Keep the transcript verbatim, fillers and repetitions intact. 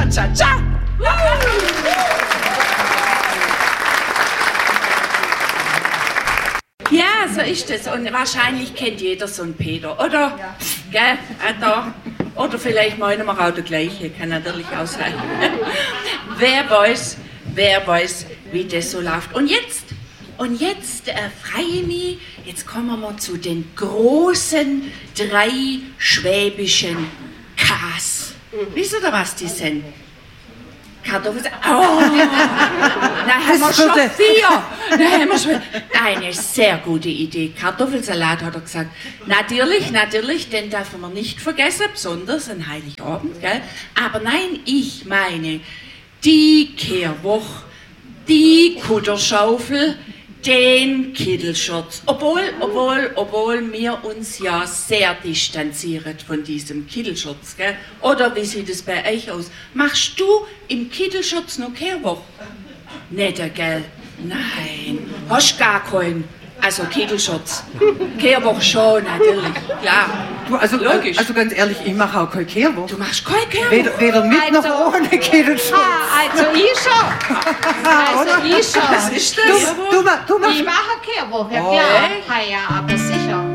Cha-cha-cha. Ja, so ist es. Und wahrscheinlich kennt jeder so einen Peter, oder? Ja. Gell? Äh, da. Oder vielleicht meinen wir auch der gleiche, kann natürlich auch sein. Wer weiß, wer weiß, wie das so läuft. Und jetzt, und jetzt äh, freue ich mich, jetzt kommen wir zu den großen drei schwäbischen Ks. Mhm. Wisst ihr, was die sind? Kartoffeln. Oh! Da haben wir schon vier. Da haben wir schon eine sehr gute Idee. Kartoffelsalat hat er gesagt. Natürlich, natürlich, den dürfen wir nicht vergessen, besonders an Heiligabend, gell? Aber nein, ich meine die Kehrwoche, die Kutterschaufel, den Kittelschutz. Obwohl, obwohl, obwohl wir uns ja sehr distanzieren von diesem Kittelschutz, gell? Oder wie sieht es bei euch aus? Machst du im Kittelschutz noch Kehrwoche? Nicht, gell? Nein. Hast gar keinen. Also Kittelschutz. Kehrwoche schon, natürlich. Klar. Du, also, logisch. Also ganz ehrlich, ich mache auch keine Kehrwoche. Du machst keine Kehrwoche? Weder, weder mit also, noch ohne Kittelschutz. Ah, also ich schon. Also ich schon. Was ist das? Du, du, du machst... Ich mache Kehrwoche, oh. ja. Ja, ja, aber sicher.